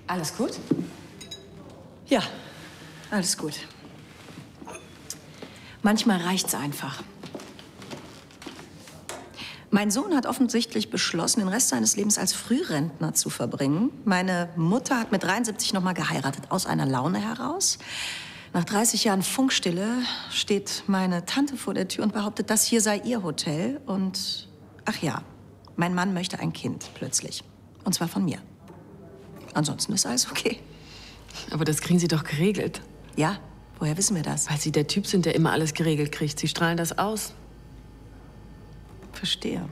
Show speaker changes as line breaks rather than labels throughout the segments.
Alles gut?
Ja, alles gut. Manchmal reicht's einfach. Mein Sohn hat offensichtlich beschlossen, den Rest seines Lebens als Frührentner zu verbringen. Meine Mutter hat mit 73 noch mal geheiratet, aus einer Laune heraus. Nach 30 Jahren Funkstille steht meine Tante vor der Tür und behauptet, das hier sei ihr Hotel. Und, ach ja, mein Mann möchte ein Kind, plötzlich. Und zwar von mir. Ansonsten ist alles okay.
Aber das kriegen Sie doch geregelt.
Ja, woher wissen wir das?
Weil Sie der Typ sind, der immer alles geregelt kriegt. Sie strahlen das aus.
Verstehe.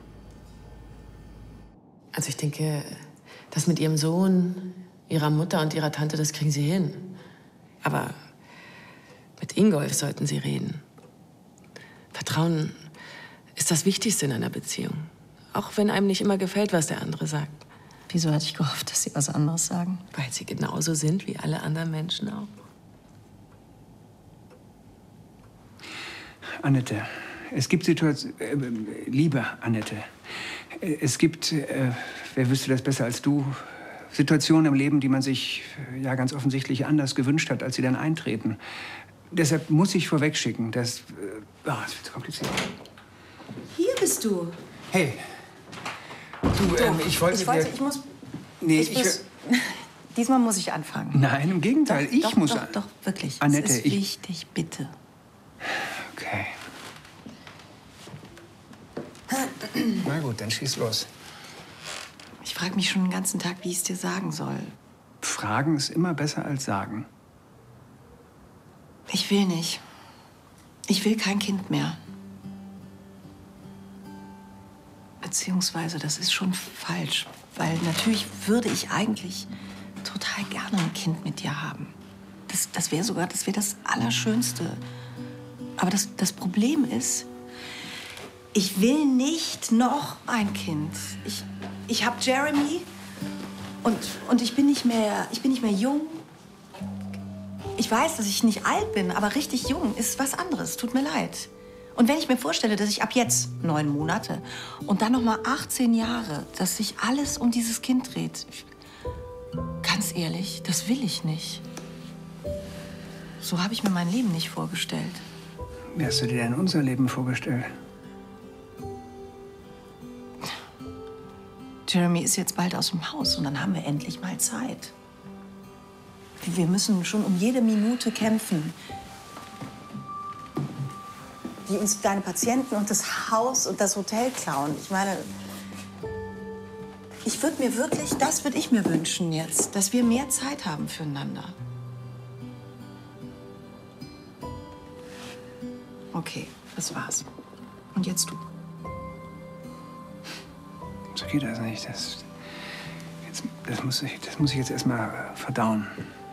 Also ich denke, das mit Ihrem Sohn, Ihrer Mutter und Ihrer Tante, das kriegen Sie hin. Aber mit Ingolf sollten Sie reden. Vertrauen ist das Wichtigste in einer Beziehung. Auch wenn einem nicht immer gefällt, was der andere sagt.
Wieso hatte ich gehofft, dass Sie was anderes sagen?
Weil Sie genauso sind wie alle anderen Menschen auch.
Annette, es gibt Situationen... liebe Annette, es gibt, wer wüsste das besser als du, Situationen im Leben, die man sich ja ganz offensichtlich anders gewünscht hat, als sie dann eintreten. Deshalb muss ich vorwegschicken, dass... das wird zu kompliziert.
Hier bist du.
Hey. Du, ich muss... Nee,
Diesmal muss ich anfangen.
Nein, im Gegenteil, ich muss...
Doch, wirklich.
Annette,
es ist wichtig, bitte.
Okay. Na gut, dann schieß los.
Ich frage mich schon den ganzen Tag, wie ich es dir sagen soll.
Fragen ist immer besser als sagen.
Ich will nicht. Ich will kein Kind mehr. Beziehungsweise, das ist schon falsch. Weil natürlich würde ich eigentlich total gerne ein Kind mit dir haben. Das wäre das Allerschönste. Aber das Problem ist, ich will nicht noch ein Kind. Ich habe Jeremy und ich bin nicht mehr jung. Ich weiß, dass ich nicht alt bin, aber richtig jung ist was anderes. Tut mir leid. Und wenn ich mir vorstelle, dass ich ab jetzt 9 Monate und dann noch mal 18 Jahre, dass sich alles um dieses Kind dreht, ganz ehrlich, das will ich nicht. So habe ich mir mein Leben nicht vorgestellt.
Wie hast du dir denn unser Leben vorgestellt?
Jeremy ist jetzt bald aus dem Haus und dann haben wir endlich mal Zeit. Wir müssen schon um jede Minute kämpfen, die uns deine Patienten und das Haus und das Hotel klauen. Ich meine, das würde ich mir wünschen jetzt, dass wir mehr Zeit haben füreinander. Okay, das war's. Und jetzt du.
So geht das nicht. Das muss ich jetzt erst mal verdauen.